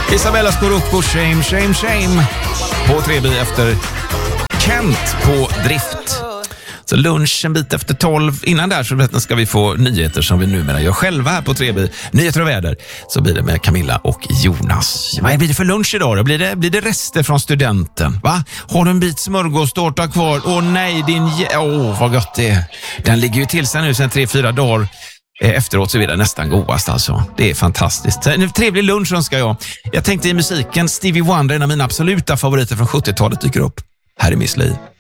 Isabella Scorupco, Shame, Shame, Shame. På 3B efter Kent på drift. Så lunch en bit efter 12. Innan där så ska vi få nyheter som vi numera gör själva här på 3B. Nyheter och väder. Så blir det med Camilla och Jonas. Vad blir det för lunch idag då? Blir det rester från studenten? Va? Har du en bit smörgåstårta kvar? Åh nej, vad gott det är. Den ligger ju till sig nu sedan 3-4 dagar. Efteråt så är det nästan godast alltså. Det är fantastiskt. En trevlig lunch önskar jag. Jag tänkte i musiken, Stevie Wonder, en av mina absoluta favoriter från 70-talet dyker upp. Här är Miss Li.